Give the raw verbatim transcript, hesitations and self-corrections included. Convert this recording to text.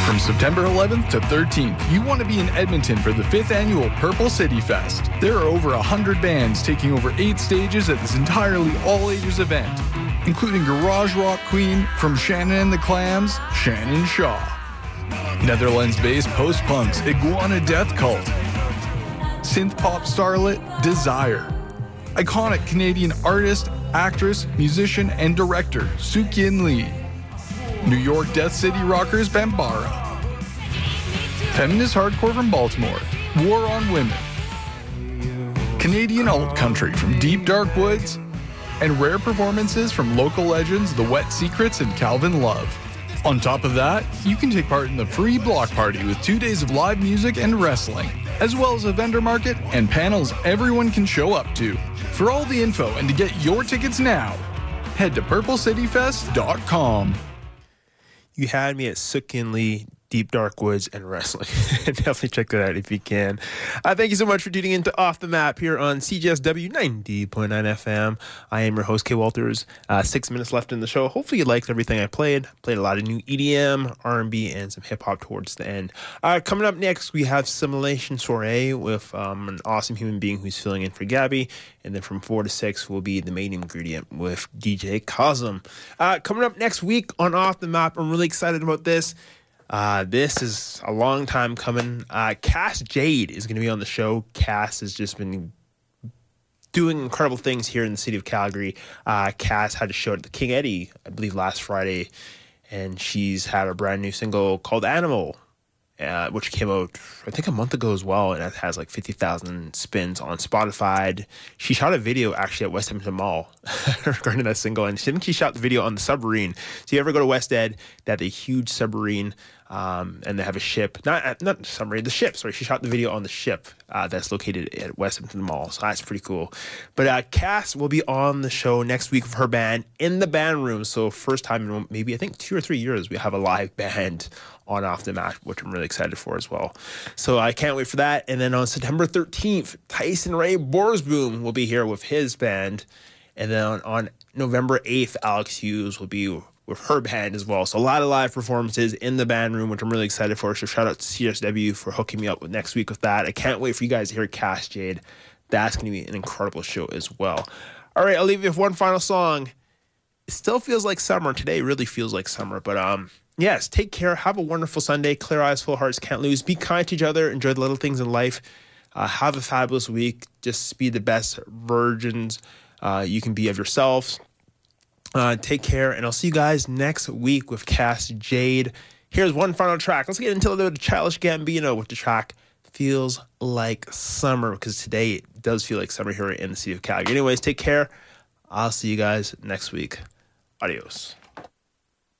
From September eleventh to thirteenth, you want to be in Edmonton for the fifth annual Purple City Fest. There are over one hundred bands taking over eight stages at this entirely all-ages event, including garage rock queen from Shannon and the Clams, Shannon Shaw. Netherlands-based post-punks Iguana Death Cult. Synth-pop starlet Desire. Iconic Canadian artist, actress, musician, and director Sookyun Lee. New York Death City rockers Bambara. Feminist hardcore from Baltimore, War on Women. Canadian alt country from Deep Dark Woods, and rare performances from local legends The Wet Secrets and Calvin Love. On top of that, you can take part in the free block party with two days of live music and wrestling, as well as a vendor market and panels everyone can show up to. For all the info and to get your tickets now, head to purple city fest dot com. You had me at Sookyun Lee, Deep Dark Woods, and wrestling. Definitely check that out if you can. Uh, thank you so much for tuning in to Off the Map here on C J S W ninety point nine F M. I am your host, Kay Walters. Uh, six minutes left in the show. Hopefully you liked everything I played. Played a lot of new E D M, R and B, and some hip-hop towards the end. Uh, coming up next, we have Simulation Soiree with um, an awesome human being who's filling in for Gabby. And then from four to six will be the main ingredient with D J Cosm. Uh, coming up next week on Off the Map, I'm really excited about this. Uh, this is a long time coming. Uh, Cass Jade is going to be on the show. Cass has just been doing incredible things here in the city of Calgary. Uh, Cass had a show at the King Eddie, I believe, last Friday. And she's had a brand new single called Animal, uh, which came out, I think, a month ago as well. And it has like fifty thousand spins on Spotify. She shot a video actually at West Edmonton Mall regarding that single. And she, I think she shot the video on the submarine. So you ever go to West Ed, they have a huge submarine. Um, and they have a ship, not not submarine, the ship. Sorry, she shot the video on the ship uh, that's located at West Edmonton Mall. So that's pretty cool. But uh, Cass will be on the show next week with her band in the band room. So first time in maybe I think two or three years we have a live band on Off the Map, which I'm really excited for as well. So I can't wait for that. And then on September thirteenth, Tyson Ray Borsboom will be here with his band. And then on, on November eighth, Alex Hughes will be with her band as well. So a lot of live performances in the band room, which I'm really excited for. So shout out to C S W for hooking me up with next week with that. I can't wait for you guys to hear Cass Jade. That's going to be an incredible show as well. All right, I'll leave you with one final song. It still feels like summer. Today really feels like summer. But um, yes, take care. Have a wonderful Sunday. Clear eyes, full hearts, can't lose. Be kind to each other. Enjoy the little things in life. Uh, have a fabulous week. Just be the best versions uh, you can be of yourselves. Uh, take care, and I'll see you guys next week with Cass Jade. Here's one final track. Let's get into a little bit of Childish Gambino with the track Feels Like Summer, because today it does feel like summer here in the city of Calgary. Anyways, take care. I'll see you guys next week. Adios.